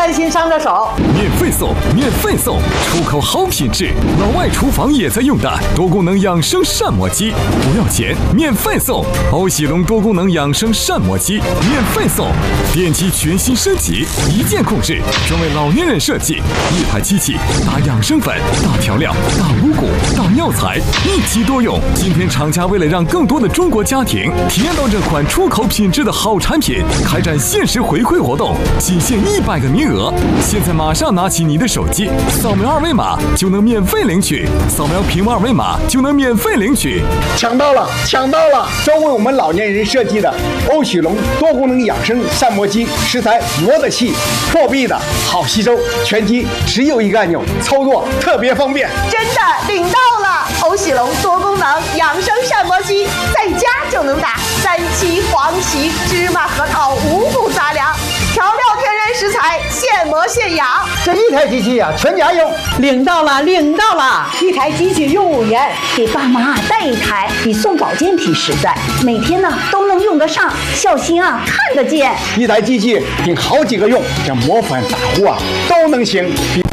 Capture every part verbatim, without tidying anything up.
担心伤着手。 免费送，免费送，出口好品质，老外厨房也在用的多功能养生膳魔机，不要钱，免费送。欧喜龙多功能养生膳魔机免费送，电机全新升级，一键控制，专为老年人设计，一台机器打养生粉、打调料、打五谷、打药材，一机多用。今天厂家为了让更多的中国家庭体验到这款出口品质的好产品，开展限时回馈活动，仅限一百个名额。现在马上拿起你的手机，扫描二维码就能免费领取，扫描屏幕二维码就能免费领取。 抢到了，抢到了！专为我们老年人设计的欧喜龙多功能养生膳魔机，食材磨得细，破壁的，好吸收，全机只有一个按钮，操作特别方便。 真的领到了！欧喜龙多功能养生膳魔机，在家就能打三七、黄芪、芝麻、核桃五谷杂粮，调料天然食材，现磨现养。 这一台机器啊，全家用。 领到了，领到了！一台机器用五年， 给爸妈带一台，比送保健品实在，每天呢都能用得上，孝心啊看得见。 一台机器顶好几个用，这磨粉打糊啊都能行。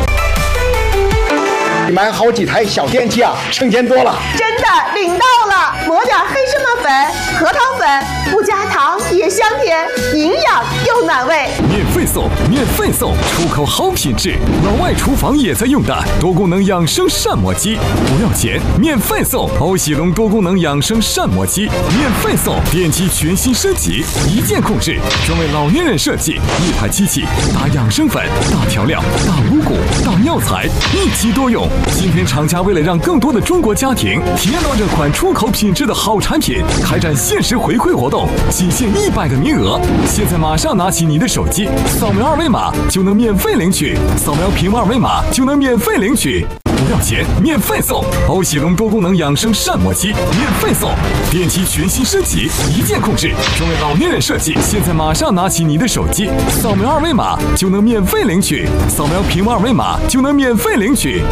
比买好几台小电器啊，省钱多了。 真的领到了！抹点黑芝麻粉、核桃粉，不加糖也香甜，营养又暖胃。 免费送，免费送，出口好品质，老外厨房也在用的多功能养生膳魔机，不要钱，免费送。欧喜龙多功能养生膳魔机免费送，电机全新升级，一键控制，专为老年人设计，一台机器打养生粉、打调料、打五谷、打药材，一机多用。今天厂家为了让更多的中国家庭体验到这款出口品质的好产品，开展限时回馈活动，仅限一百个名额。现在马上拿起你的手机，扫描二维码就能免费领取，扫描屏幕二维码就能免费领取。不要钱，免费送！欧喜龙多功能养生膳魔机免费送，电机全新升级，一键控制，专为老年人设计。现在马上拿起你的手机，扫描二维码就能免费领取，扫描屏幕二维码就能免费领取。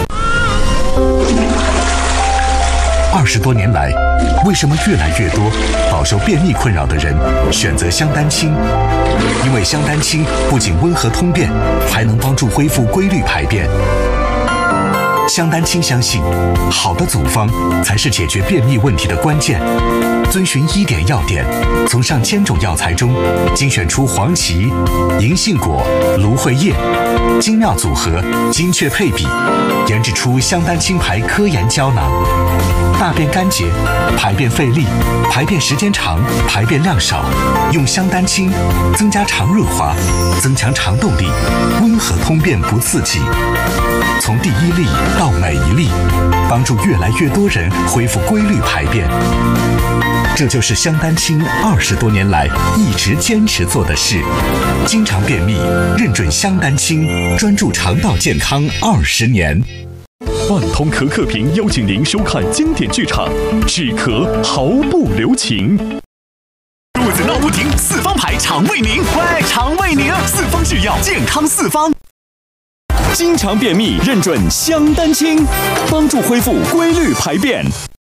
二十多年来，为什么越来越多饱受便秘困扰的人选择香丹清？因为香丹清不仅温和通便，还能帮助恢复规律排便。香丹清相信，好的组方才是解决便秘问题的关键。遵循医典要点，从上千种药材中精选出黄芪、银杏果、芦荟叶，精妙组合，精确配比，研制出香丹清牌科研胶囊。大便干结、排便费力、排便时间长、排便量少，用香丹清增加肠润滑，增强肠动力，温和通便不刺激。从第一粒到每一粒，帮助越来越多人恢复规律排便。这就是香丹清二十多年来一直坚持做的事。经常便秘，认准香丹清，专注肠道健康二十年。 万通壳克平邀请您收看经典剧场《止咳毫不留情》。肚子闹不停，四方牌肠胃宁，喂，肠胃宁，四方制药，健康四方。经常便秘，认准香丹清，帮助恢复规律排便。